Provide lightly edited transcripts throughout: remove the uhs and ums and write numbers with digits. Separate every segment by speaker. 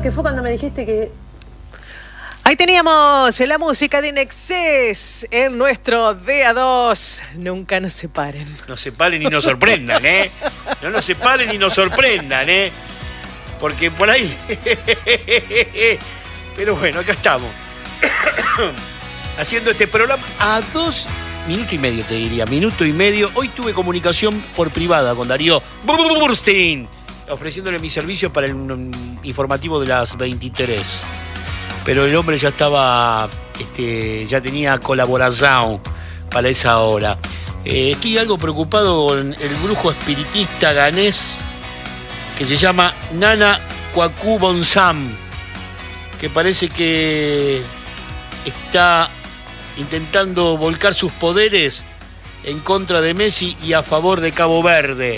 Speaker 1: que fue cuando me dijiste que...
Speaker 2: Ahí teníamos la música de Inexcess en nuestro DA2. Nunca nos separen.
Speaker 3: Nos separen y nos sorprendan, ¿eh? No nos separen y nos sorprendan, ¿eh? Porque por ahí... Pero bueno, acá estamos. Haciendo este programa a 2 minutos y medio, te diría. Minuto y medio. Hoy tuve comunicación por privada con Darío Burstein, ofreciéndole mi servicio para el informativo de las 23. Pero el hombre ya estaba, ya tenía colaboración para esa hora. Estoy algo preocupado con el brujo espiritista ganés que se llama Nana Kwaku Bonsam, que parece que está intentando volcar sus poderes en contra de Messi y a favor de Cabo Verde.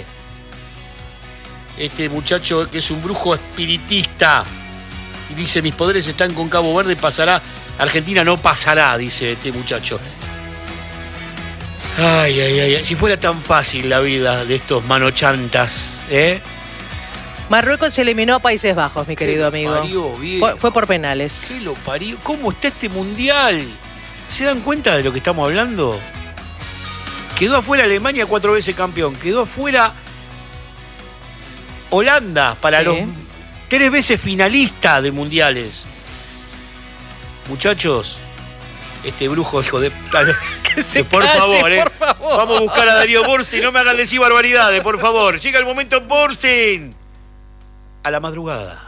Speaker 3: Este muchacho que es un brujo espiritista y dice, mis poderes están con Cabo Verde, pasará. Argentina no pasará, dice este muchacho. Ay, ay, ay. Si fuera tan fácil la vida de estos manochantas, ¿eh?
Speaker 2: Marruecos eliminó a Países Bajos, mi querido amigo.
Speaker 3: Parió, bien.
Speaker 2: Fue por penales.
Speaker 3: ¿Qué lo parió? ¿Cómo está este mundial? ¿Se dan cuenta de lo que estamos hablando? Quedó afuera Alemania 4 veces campeón. Quedó afuera Holanda para los 3 veces finalista de mundiales. Muchachos, este brujo, hijo de... Por favor,
Speaker 2: por favor.
Speaker 3: Vamos a buscar a Darío Burstein, no me hagan decir barbaridades, por favor. Llega el momento Burstein. A la madrugada.